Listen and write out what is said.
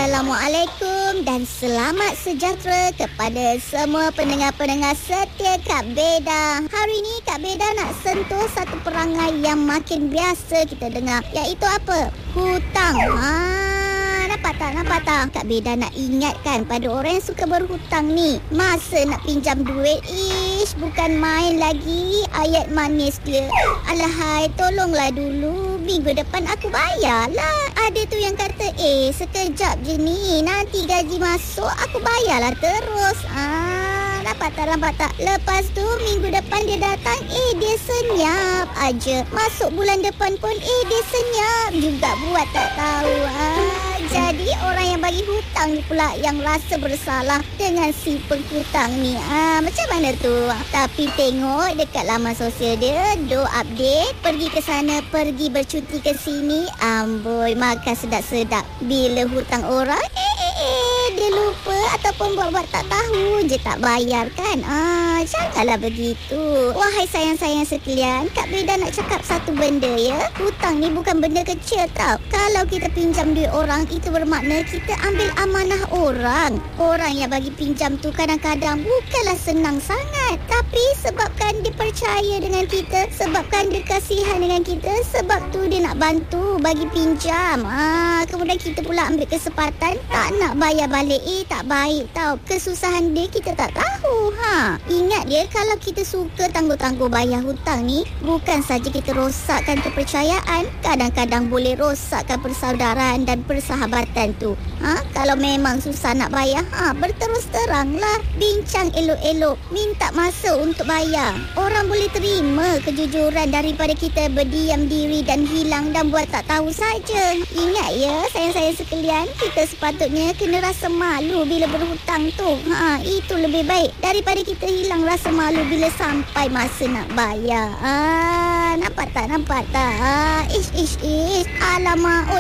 Assalamualaikum dan selamat sejahtera kepada semua pendengar-pendengar setia Kak Beda. Hari ini Kak Beda nak sentuh satu perangai yang makin biasa kita dengar, iaitu apa? Hutang. Nampak tak? Kak Beda nak ingatkan pada orang yang suka berhutang ni, masa nak pinjam duit, bukan main lagi ayat manis dia. Alahai, tolonglah dulu, minggu depan aku bayar lah. Ada tu yang kata, sekejap je ni, nanti gaji masuk aku bayarlah terus. Nampak tak? Lepas tu minggu depan dia datang, dia senyap aja. Masuk bulan depan pun, dia senyap juga, buat tak tahu. Jadi orang yang bagi hutang ni pula yang rasa bersalah dengan si penghutang ni. Macam mana tu? Tapi tengok dekat laman sosial dia, do update, pergi ke sana, pergi bercuti ke sini, amboi makan sedap-sedap. Bila hutang orang, dia lupa ataupun buat-buat tak tahu je, tak bayar kan. Janganlah begitu. Wahai sayang-sayang sekalian, Kak Beda nak cakap satu benda ya. Hutang ni bukan benda kecil tau. Kalau kita pinjam duit orang, itu bermakna kita ambil amanah orang. Orang yang bagi pinjam tu kadang-kadang bukanlah senang sangat, tapi sebabkan dia percaya dengan kita, sebabkan dia kasihan dengan kita, sebab tu dia nak bantu bagi pinjam. Kemudian kita pula ambil kesempatan tak nak bayar balik. Tak baik tau. Kesusahan dia kita tak tahu. Ingat dia, kalau kita suka tangguh-tangguh bayar hutang ni, bukan saja kita rosakkan kepercayaan, kadang-kadang boleh rosakkan persaudaraan dan persahabatan tu. Kalau memang susah nak bayar, berterus teranglah, bincang elok-elok, minta masa untuk bayar. Orang boleh terima kejujuran daripada kita berdiam diri dan hilang dan buat tak tahu saja. Ingat ya, sayang-sayang sekalian, kita sepatutnya kena rasa malu bila berhutang tu. Itu lebih baik daripada kita hilang rasa malu bila sampai masa nak bayar. Nampak tak? Alamak.